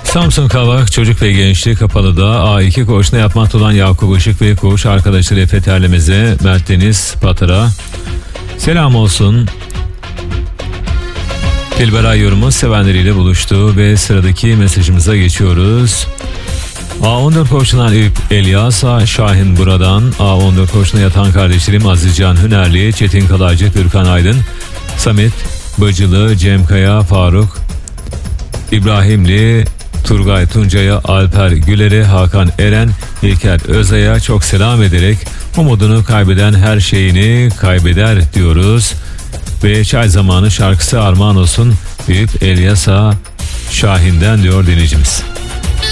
Samsun Kavak Çocuk ve Gençlik Kapalı'da A2 koğuşuna yapmakta olan Yakup Işık ve koğuş arkadaşları Efe Terlemez'e, Mert Deniz Patır'a selam olsun. Dilberay yorumu sevenleriyle buluştu ve sıradaki mesajımıza geçiyoruz. A14 koğuşundan Elyasa Şahin buradan, A14 koğuşuna yatan kardeşlerim Azizcan Hünerli, Çetin Kalaycı, Türkan Aydın, Samet Bacılı, Cem Kaya, Faruk İbrahimli, Turgay Tuncay'a, Alper Güler'e, Hakan Eren, İlker Özay'a çok selam ederek umudunu kaybeden her şeyini kaybeder diyoruz. Ve Çay Zamanı şarkısı armağan olsun Büyük Elyasa Şahin'den diyor dinleyicimiz.